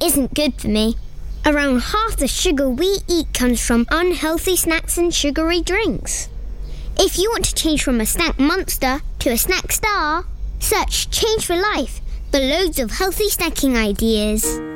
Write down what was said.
isn't good for me. Around half the sugar we eat comes from unhealthy snacks and sugary drinks. If you want to change from a snack monster to a snack star, search Change for Life for loads of healthy snacking ideas.